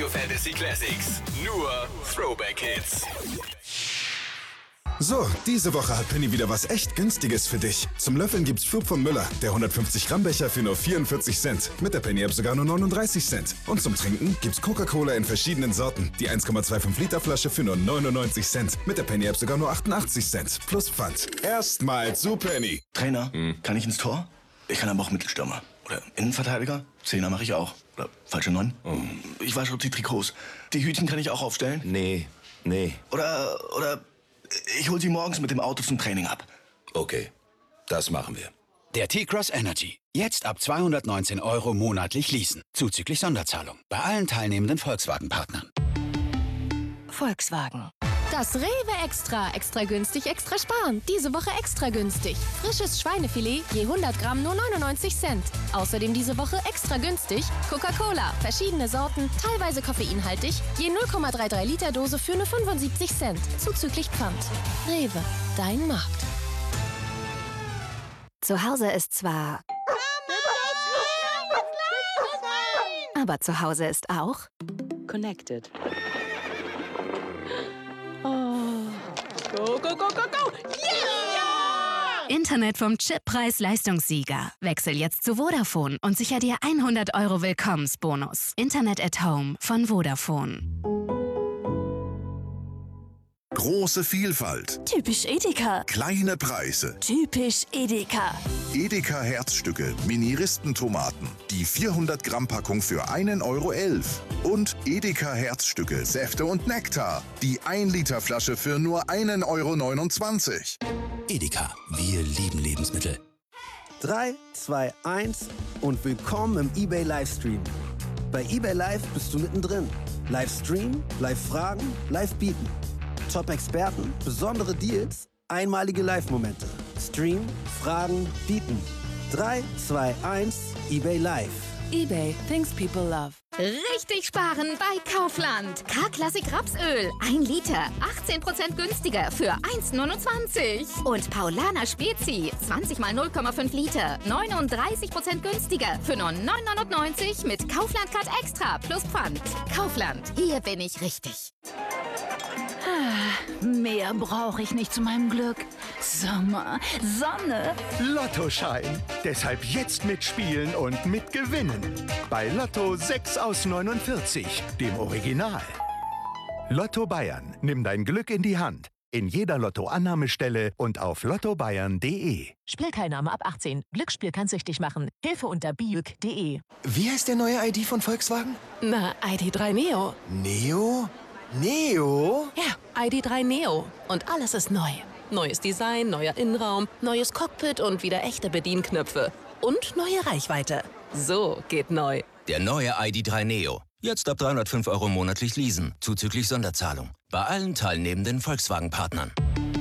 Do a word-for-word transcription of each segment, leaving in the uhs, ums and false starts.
Fantasy Classics. Nur Throwback Hits. So, diese Woche hat Penny wieder was echt Günstiges für dich. Zum Löffeln gibt's Flug von Müller, der hundertfünfzig Gramm Becher für nur vierundvierzig Cent. Mit der Penny App sogar nur neununddreißig Cent. Und zum Trinken gibt's Coca-Cola in verschiedenen Sorten. Die eins Komma fünfundzwanzig Liter Flasche für nur neunundneunzig Cent. Mit der Penny App sogar nur achtundachtzig Cent. Plus Pfand. Erstmal zu Penny. Trainer, hm. kann ich ins Tor? Ich kann aber auch Mittelstürmer. Oder Innenverteidiger? Zehner mache ich auch. Oder falsche Neun? Oh. Ich wasche die Trikots. Die Hütchen kann ich auch aufstellen? Nee, nee. Oder, oder ich hol sie morgens mit dem Auto zum Training ab. Okay, das machen wir. Der T-Cross Energy. Jetzt ab zweihundertneunzehn Euro monatlich leasen. Zuzüglich Sonderzahlung. Bei allen teilnehmenden Volkswagen-Partnern. Volkswagen. Das Rewe Extra. Extra günstig, extra sparen. Diese Woche extra günstig. Frisches Schweinefilet, je hundert Gramm nur neunundneunzig Cent. Außerdem diese Woche extra günstig Coca-Cola. Verschiedene Sorten, teilweise koffeinhaltig. Je null Komma dreiunddreißig Liter Dose für nur fünfundsiebzig Cent. Zuzüglich Pfand. Rewe. Dein Markt. Zu Hause ist zwar... Aber zu Hause ist auch... Connected. Oh. Go, go, go, go, go! Yeah! Internet vom Chip-Preis-Leistungssieger. Wechsel jetzt zu Vodafone und sicher dir hundert Euro Willkommensbonus. Internet at Home von Vodafone. Große Vielfalt. Typisch Edeka. Kleine Preise. Typisch Edeka. Edeka Herzstücke, Mini-Ristentomaten. Die vierhundert Gramm Packung für einen Euro elf. Und Edeka Herzstücke, Säfte und Nektar. Die ein Liter Flasche für nur einen Euro neunundzwanzig. Edeka. Wir lieben Lebensmittel. drei, zwei, eins und willkommen im eBay Livestream. Bei eBay Live bist du mittendrin. Livestream, Live-Fragen, Live-Bieten. Top-Experten, besondere Deals, einmalige Live-Momente. Stream, Fragen, Bieten. drei, zwei, eins, eBay Live. eBay. Things people love. Richtig sparen bei Kaufland. K-Klassik Rapsöl. ein Liter. achtzehn Prozent günstiger für eins neunundzwanzig. Und Paulaner Spezi. zwanzig mal null Komma fünf Liter. neununddreißig Prozent günstiger für nur neun neunundneunzig mit Kaufland Card Extra plus Pfand. Kaufland. Hier bin ich richtig. Mehr brauche ich nicht zu meinem Glück. Sommer, Sonne. Lottoschein. Deshalb jetzt mitspielen und mitgewinnen. Bei Lotto sechs aus neunundvierzig, dem Original. Lotto Bayern. Nimm dein Glück in die Hand. In jeder Lotto-Annahmestelle und auf lotto bayern punkt de. Spielteilnahme ab achtzehn. Glücksspiel kann süchtig machen. Hilfe unter biuk punkt de. Wie heißt der neue I D von Volkswagen? Na, I D drei Neo. Neo? Neo? Ja, I D drei Neo. Und alles ist neu. Neues Design, neuer Innenraum, neues Cockpit und wieder echte Bedienknöpfe. Und neue Reichweite. So geht neu. Der neue I D drei Neo. Jetzt ab dreihundertfünf Euro monatlich leasen. Zuzüglich Sonderzahlung. Bei allen teilnehmenden Volkswagen-Partnern.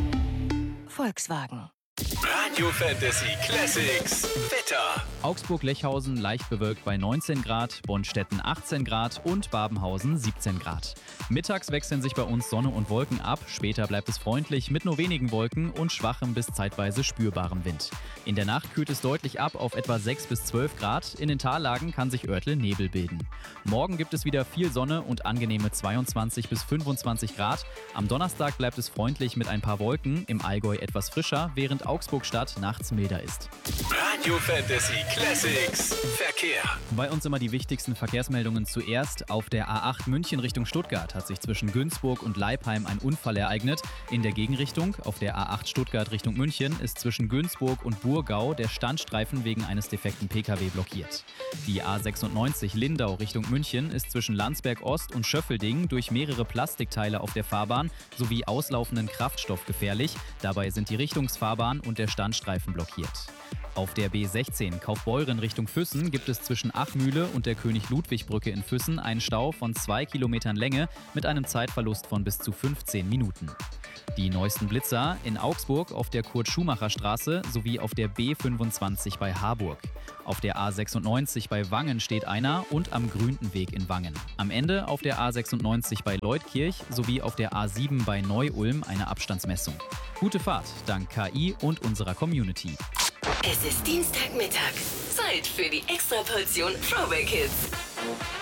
Volkswagen. Radio Fantasy Classics. Wetter. Augsburg-Lechhausen leicht bewölkt bei neunzehn Grad, Bonstetten achtzehn Grad und Babenhausen siebzehn Grad. Mittags wechseln sich bei uns Sonne und Wolken ab, später bleibt es freundlich mit nur wenigen Wolken und schwachem bis zeitweise spürbarem Wind. In der Nacht kühlt es deutlich ab auf etwa sechs bis zwölf Grad, in den Tallagen kann sich örtlich Nebel bilden. Morgen gibt es wieder viel Sonne und angenehme zweiundzwanzig bis fünfundzwanzig Grad. Am Donnerstag bleibt es freundlich mit ein paar Wolken, im Allgäu etwas frischer, während Augsburg-Stadt nachts milder ist. Radio Fantasy Classics. Verkehr. Bei uns immer die wichtigsten Verkehrsmeldungen zuerst. Auf der A acht München Richtung Stuttgart hat sich zwischen Günzburg und Leipheim ein Unfall ereignet. In der Gegenrichtung, auf der A acht Stuttgart Richtung München, ist zwischen Günzburg und Burgau der Standstreifen wegen eines defekten Pkw blockiert. Die A sechsundneunzig Lindau Richtung München ist zwischen Landsberg Ost und Schöffelding durch mehrere Plastikteile auf der Fahrbahn sowie auslaufenden Kraftstoff gefährlich. Dabei sind die Richtungsfahrbahn und der Standstreifen blockiert. Auf der B sechzehn Kaufbeuren Richtung Füssen gibt es zwischen Achmühle und der König-Ludwig-Brücke in Füssen einen Stau von zwei Kilometern Länge mit einem Zeitverlust von bis zu fünfzehn Minuten. Die neuesten Blitzer in Augsburg auf der Kurt-Schumacher-Straße sowie auf der B fünfundzwanzig bei Harburg. Auf der A sechsundneunzig bei Wangen steht einer und am Grüntenweg in Wangen. Am Ende auf der A sechsundneunzig bei Leutkirch sowie auf der A sieben bei Neu-Ulm eine Abstandsmessung. Gute Fahrt dank K I und unserer Community. Es ist Dienstagmittag. Zeit für die Extraportion Throwback Hits.